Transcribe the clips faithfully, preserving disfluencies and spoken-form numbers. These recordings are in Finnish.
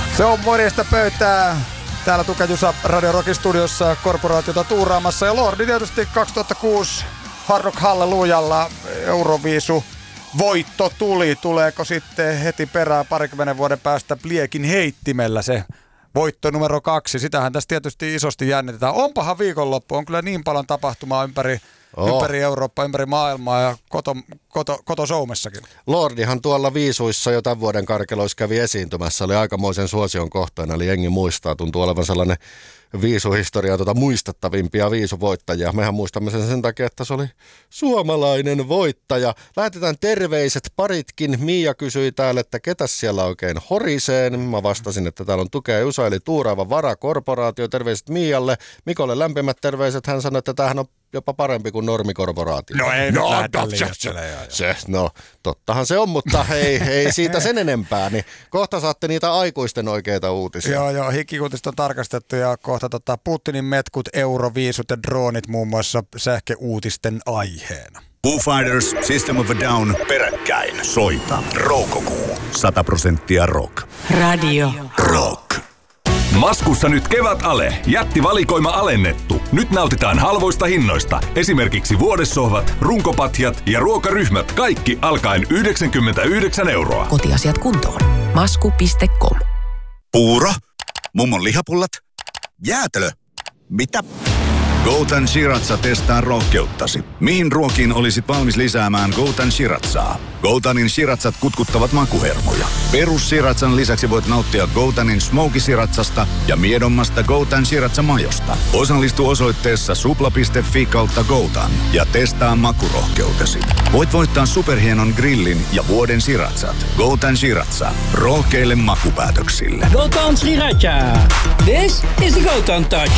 Se on morjesta pöytää. Täällä Tukejusa Radio Rockin studiossa korporaatiota tuuraamassa. Ja Lordi tietysti kaksituhattakuusi Hard Rock Hallelujalla Euroviisu voitto tuli. Tuleeko sitten heti perään parikymmenen vuoden päästä Bliekin heittimellä se voitto numero kaksi? Sitähän tässä tietysti isosti jännitetään. Onpahan viikonloppu. On kyllä niin paljon tapahtumaa ympäri, oh. ympäri Eurooppaa, ympäri maailmaa ja koto, koto, koto Soumessakin. Lordihan tuolla viisuissa jo tämän vuoden karkeloissa kävi esiintymässä. Oli aikamoisen suosion kohteena, eli jengi muistaa. Tuntuu olevan sellainen viisuhistoria tuota muistettavimpia viisuvoittajia. Mehän muistamme sen sen takia, että se oli suomalainen voittaja. Lähetetään terveiset paritkin. Miia kysyi täällä, että ketäs siellä oikein horiseen. Mä vastasin, että täällä on Tukea Jusa eli tuuraava varakorporaatio. Terveiset Mialle. Mikolle lämpimät terveiset. Hän sanoi, että tämähän on jopa parempi kuin normikorporaatio. No ei no, no, no, se, no, tottahan se on, mutta ei, ei siitä sen enempää. Niin kohta saatte niitä aikuisten oikeita uutisia. Joo, joo, hikikuutista on tarkastettu ja kohta tota, Putinin metkut, euroviisut ja droonit muun muassa sähköuutisten aiheena. Foo Fighters, System of a Down, peräkkäin. Soita Roukokuu. sata prosenttia rock. Radio Rock. Maskussa nyt kevätale. Jättivalikoima alennettu. Nyt nautitaan halvoista hinnoista. Esimerkiksi vuodessohvat, runkopatjat ja ruokaryhmät. Kaikki alkaen yhdeksänkymmentäyhdeksän euroa. Kotiasiat kuntoon. Masku piste com. Puuro? Mummon lihapullat? Jäätelö? Mitä? Goutan Shiratsa testaa rohkeuttasi. Mihin ruokiin olisit valmis lisäämään Goutan Shiratsaa? Goutanin Shiratsat kutkuttavat makuhermoja. Perus Shiratsan lisäksi voit nauttia Goutanin Smoky Shiratsasta ja miedommasta Goutan Shiratsa majosta. Osallistu osoitteessa supla piste fi kautta Goutan ja testaa makurohkeutesi. Voit voittaa superhienon grillin ja vuoden Shiratsat. Goutan Shiratsa. Rohkeille makupäätöksille. Goutan Shiratsa. This is the Goutan Touch.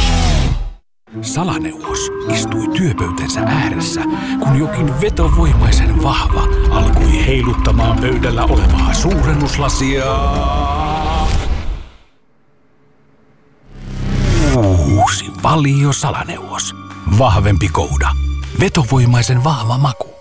Salaneuvos istui työpöytänsä ääressä, kun jokin vetovoimaisen vahva alkoi heiluttamaan pöydällä olevaa suurennuslasia. Uusi Valio Salaneuvos. Vahvempi kouda. Vetovoimaisen vahva maku.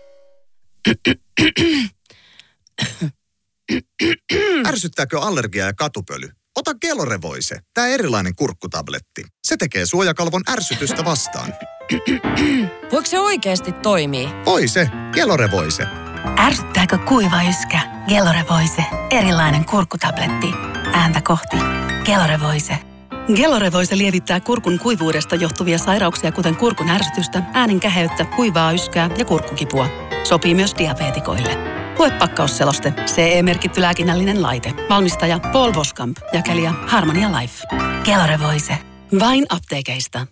Ärsyttääkö allergia ja katupöly? Ota Gelorevoise, tää erilainen kurkkutabletti. Se tekee suojakalvon ärsytystä vastaan. Voiko se oikeasti toimii? Voi se, Gelorevoise. Ärsyttääkö kuiva yskä? Gelorevoise, erilainen kurkkutabletti. Ääntä kohti. Gelorevoise. Gelorevoise lievittää kurkun kuivuudesta johtuvia sairauksia, kuten kurkun ärsytystä, äänen käheyttä, kuivaa yskää ja kurkkukipua. Sopii myös diabeetikoille. Lue pakkausseloste. C E-merkitty lääkinnällinen laite. Valmistaja Paul Boskamp. Jakelija Harmonia Life. Gelorevoise. Vain apteekeista.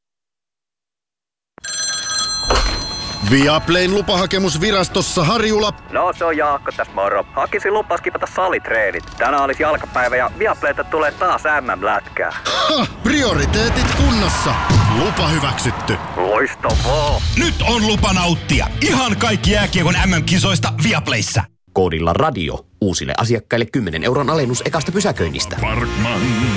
Viaplayn lupahakemus virastossa Harjula. No se on Jaakko tässä moro. Hakisin lupas kipata salitreenit. Tänään olisi jalkapäivä ja Viaplayta tulee taas äm äm-lätkää. Ha! Prioriteetit kunnossa. Lupa hyväksytty. Loistavaa. Nyt on lupa nauttia. Ihan kaikki jääkiekon äm äm-kisoista Viaplayssa. Koodilla radio. Uusille asiakkaille kymmenen euron alennus ekasta pysäköinnistä. Parkman,